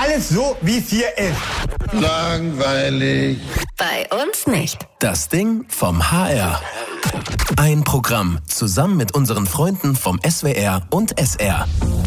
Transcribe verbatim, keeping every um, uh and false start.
alles so, wie es hier ist. Langweilig. Bei uns nicht. Das Ding vom H R. Ein Programm zusammen mit unseren Freunden vom S W R und S R.